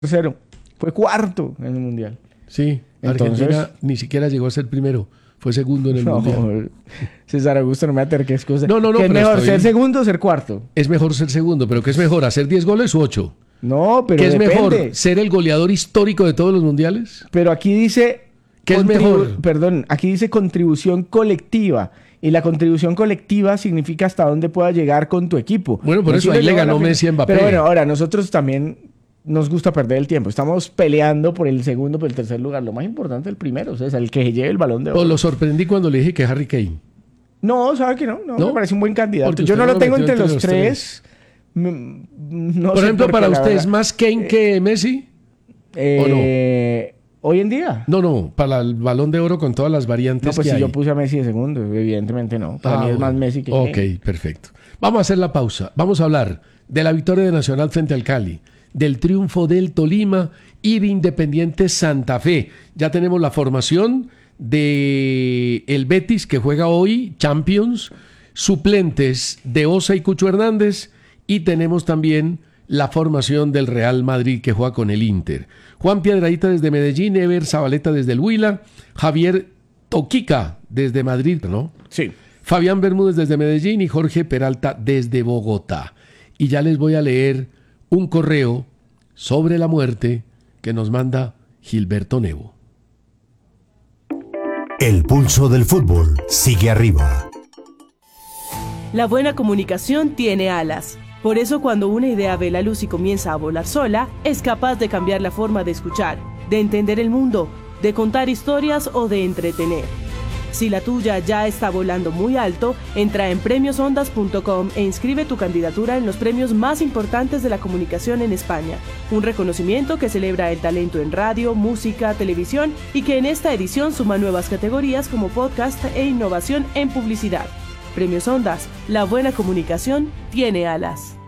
tercero, fue cuarto en el Mundial. Sí, Entonces, Argentina ni siquiera llegó a ser primero, fue segundo en el Mundial. César Augusto, no me aterques cosas. No, ¿Qué es pero mejor, estoy- ser segundo o ser cuarto? Es mejor ser segundo, pero ¿qué es mejor, hacer 10 goles u 8? No, pero ¿Qué es depende. mejor, ser el goleador histórico de todos los mundiales? Pero aquí dice... ¿Qué es mejor? Perdón, aquí dice contribución colectiva. Y la contribución colectiva significa hasta dónde puedas llegar con tu equipo. Bueno, por Messi eso ahí le llegó a la ganó final. Messi a Mbappé. Pero bueno, ahora nosotros también nos gusta perder el tiempo. Estamos peleando por el segundo, por el tercer lugar. Lo más importante es el primero, o sea, es el que lleve el balón de oro. Pues lo sorprendí cuando le dije que Harry Kane. No, ¿sabe que no? No, ¿No? me parece un buen candidato. Porque Yo usted no no lo lo tengo metió entre entre los los tres. No Por sé ejemplo, qué, para la usted, ¿es verdad. más Kane que Messi? Hoy en día. No, para el Balón de Oro con todas las variantes No, pues que si hay. yo puse a Messi de segundo, evidentemente no. Para mí es más Bueno. Messi que Ok, Kane. perfecto. Vamos a hacer la pausa. Vamos a hablar de la victoria de Nacional frente al Cali, del triunfo del Tolima y de Independiente Santa Fe. Ya tenemos la formación de el Betis que juega hoy, Champions, suplentes de Osa y Cucho Hernández, y tenemos también la formación del Real Madrid que juega con el Inter. Juan Piedradita desde Medellín, Ever Zabaleta desde el Huila, Javier Toquica desde Madrid, ¿no? Sí. Fabián Bermúdez desde Medellín y Jorge Peralta desde Bogotá. Y ya les voy a leer un correo sobre la muerte que nos manda Gilberto Nevo. El pulso del fútbol sigue arriba. La buena comunicación tiene alas. Por eso cuando una idea ve la luz y comienza a volar sola, es capaz de cambiar la forma de escuchar, de entender el mundo, de contar historias o de entretener. Si la tuya ya está volando muy alto, entra en premiosondas.com e inscribe tu candidatura en los premios más importantes de la comunicación en España. Un reconocimiento que celebra el talento en radio, música, televisión y que en esta edición suma nuevas categorías como podcast e innovación en publicidad. Premios Ondas, la buena comunicación tiene alas.